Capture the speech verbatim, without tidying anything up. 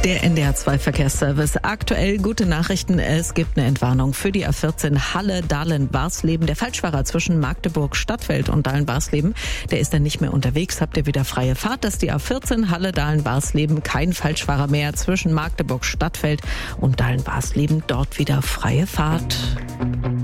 Der N D R zwei Verkehrsservice. Aktuell gute Nachrichten. Es gibt eine Entwarnung für die A vierzehn Halle-Dahlen-Barsleben. Der Falschfahrer zwischen Magdeburg-Stadtfeld und Dahlen-Barsleben, der ist dann nicht mehr unterwegs. Habt ihr wieder freie Fahrt? Das ist die A vierzehn Halle-Dahlen-Barsleben. Kein Falschfahrer mehr zwischen Magdeburg-Stadtfeld und Dahlen-Barsleben. Dort wieder freie Fahrt.